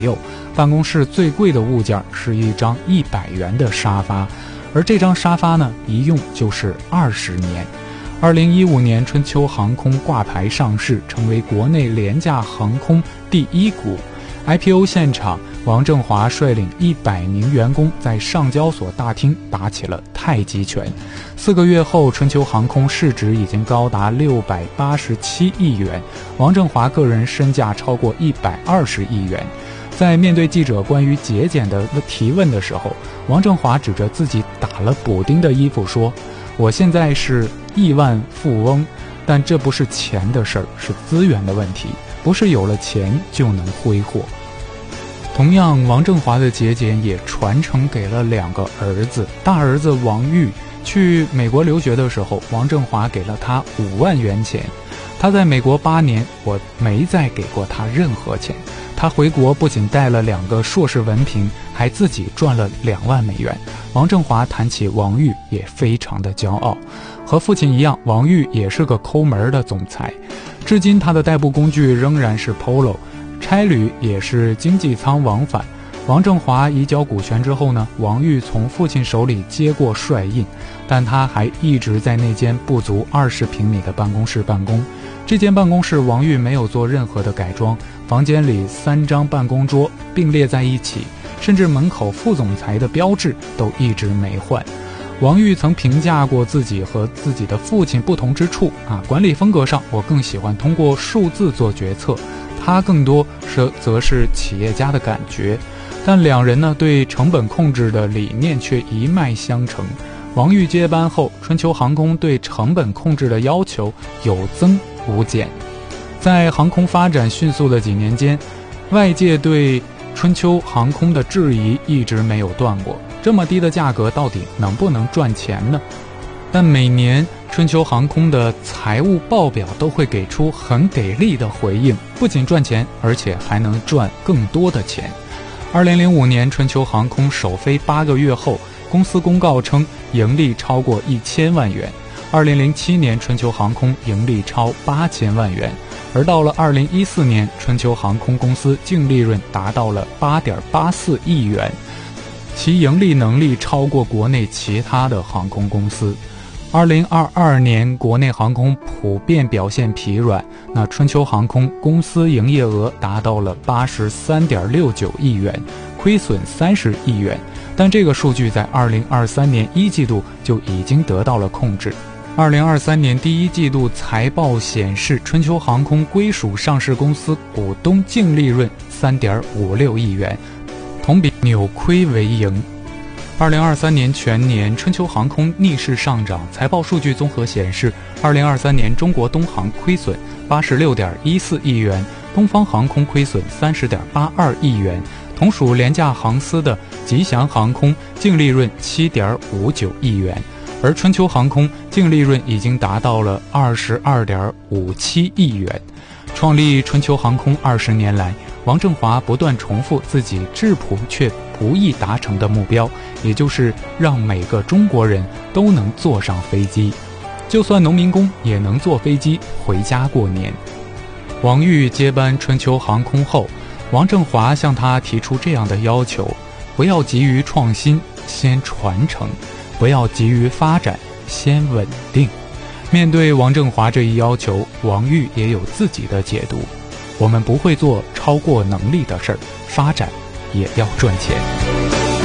右，办公室最贵的物件是一张100元的沙发，而这张沙发呢，一用就是20年。2015年，春秋航空挂牌上市，成为国内廉价航空第1股。IPO 现场，王正华率领100名员工在上交所大厅打起了太极拳。4个月后，春秋航空市值已经高达687亿元，王正华个人身价超过120亿元。在面对记者关于节俭的提问的时候，王正华指着自己打了补丁的衣服说：“我现在是亿万富翁，但这不是钱的事儿，是资源的问题，不是有了钱就能挥霍。”同样，王正华的节俭也传承给了2个儿子。大儿子王玉去美国留学的时候，王正华给了他5万元钱。他在美国8年，我没再给过他任何钱。他回国不仅带了2个硕士文凭，还自己赚了2万美元。王正华谈起王玉也非常的骄傲。和父亲一样，王玉也是个抠门的总裁。至今他的代步工具仍然是 Polo， 差旅也是经济舱往返。王正华移交股权之后呢，王玉从父亲手里接过帅印，但他还一直在那间不足20平米的办公室办公。这间办公室王玉没有做任何的改装，房间里3张办公桌并列在一起，甚至门口副总裁的标志都一直没换。王玉曾评价过自己和自己的父亲不同之处管理风格上，我更喜欢通过数字做决策，他更多则是企业家的感觉。但两人呢，对成本控制的理念却一脉相承。王玉接班后，春秋航空对成本控制的要求有增无减。在航空发展迅速的几年间，外界对春秋航空的质疑一直没有断过。这么低的价格到底能不能赚钱呢？但每年春秋航空的财务报表都会给出很给力的回应，不仅赚钱，而且还能赚更多的钱。2005年，春秋航空首飞8个月后，公司公告称盈利超过1000万元。2007年，春秋航空盈利超8000万元，而到了2014年，春秋航空公司净利润达到了8.84亿元，其盈利能力超过国内其他的航空公司。2022年，国内航空普遍表现疲软，那春秋航空公司营业额达到了83.69亿元，亏损30亿元，但这个数据在2023年1季度就已经得到了控制。2023年第1季度财报显示，春秋航空归属上市公司股东净利润3.56亿元，同比扭亏为盈。2023年全年，春秋航空逆势上涨。财报数据综合显示，2023年中国东航亏损86.14亿元，东方航空亏损30.82亿元，同属廉价航司的吉祥航空净利润7.59亿元，而春秋航空净利润已经达到了22.57亿元。创立春秋航空20年来，王正华不断重复自己质朴却不易达成的目标，也就是让每个中国人都能坐上飞机，就算农民工也能坐飞机回家过年。王玉接班春秋航空后，王正华向他提出这样的要求：不要急于创新，先传承；不要急于发展，先稳定。面对王正华这一要求，王玉也有自己的解读：我们不会做超过能力的事儿，发展也要赚钱。